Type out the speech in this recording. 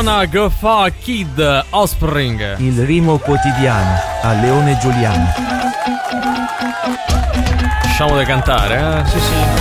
Gonna Go For Kid Offspring. Il rimo quotidiano a Leone Giuliano. Lasciamo di cantare, eh? Sì, sì.